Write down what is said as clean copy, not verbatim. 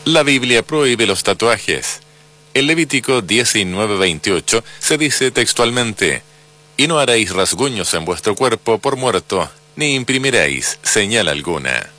La Biblia prohíbe los tatuajes. En Levítico 19:28 se dice textualmente: «Y no haréis rasguños en vuestro cuerpo por muerto, ni imprimiréis señal alguna».